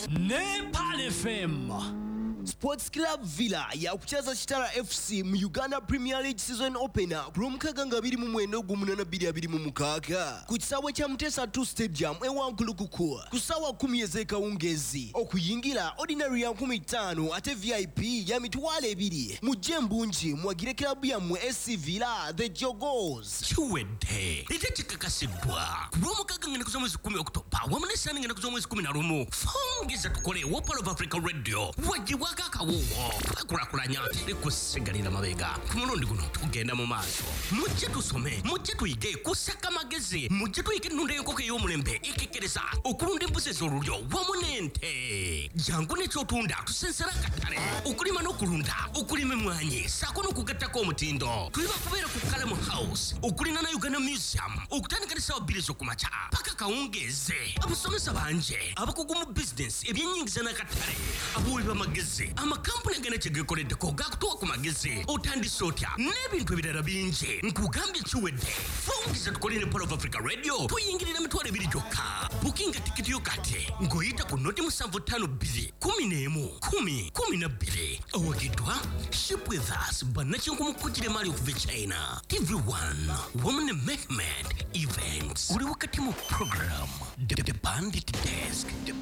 Nepal FM. Sports Club Villa ya kucheza Chitara FC mu Uganda Premier League season opener kulumukaga nga biri mu mwendo gumunana biri mu mukaaga ku kisawe kya Mutesa 2 Stadium ewankulukuku ku sawa 10 ez'ekawungezi okuyingira ordinary ya 15 ate VIP ya mitwalo 2 mujje mbungi mwagire club yammwe SC Villa the Jogos chiwedde litekikasidwa kulumukaga ngene kuzo mwezi 10 Oktoba wamunesani ngene kuzo mwezi 11 fongeza tukole Wopal of Africa Radio wajiwaga kawowo kurakuranya likusigalira mabega kumurundi guno tugenda mu maaso mujje tusome mujje tuyige kusaka magezi mujje tuyige nunde yokoke y'omulembe ikikereza okulunda embuzi z'olulyo wamunente jangu n'ekyo tunda tusensera katale okulima n'okulunda okulima emwanyi sako n'okugattako omutindo tuliba kubeera ku Kalamu House okulina na Uganda Museum okutandika ne sawa 2 z'okumakya paka kawungeze abasomesa banje abakugu mu business ebyennyingiza n'akatale abuuli b'amagezi amakampuni agenda kyegekoleddeko gakutuwa ku magezi otandise otya n'ebintu ebirala bingi nkugambye kiwedde fongeza tukolere Polo of Africa Radio tuyingirira mitwalo 2 gyokka bukinga tikiti yo kati ng'oyita ku noti 752 10 awagidwa Ship with Us bannakyenkumukujire mali okuva China TV1 Women Mehmet Events uli wakati mu program The Bandit Desk